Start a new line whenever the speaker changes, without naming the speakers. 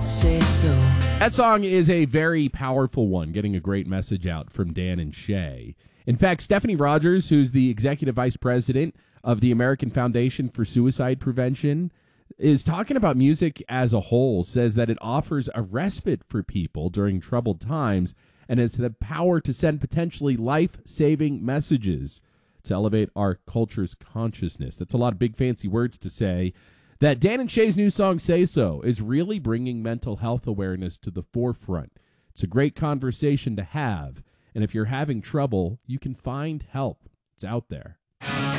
say so.
That song is a very powerful one, getting a great message out from Dan and Shay. In fact, Stephanie Rogers, who's the executive vice president of the American Foundation for Suicide Prevention, is talking about music as a whole, says that it offers a respite for people during troubled times and has the power to send potentially life-saving messages to elevate our culture's consciousness. That's a lot of big fancy words to say. That Dan and Shay's new song, Say So, is really bringing mental health awareness to the forefront. It's a great conversation to have, and if you're having trouble, you can find help. It's out there.